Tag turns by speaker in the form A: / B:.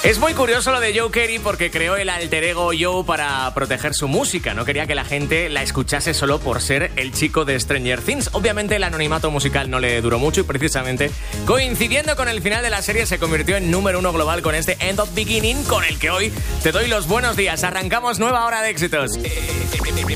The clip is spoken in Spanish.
A: Es muy curioso lo de Joe Carey porque creó el alter ego Joe para proteger su música. No quería que la gente la escuchase solo por ser el chico de Stranger Things. Obviamente el anonimato musical no le duró mucho y precisamente coincidiendo con el final de la serie se convirtió en número 1 global con este End of Beginning, con el que hoy te doy los buenos días. Arrancamos nueva hora de éxitos.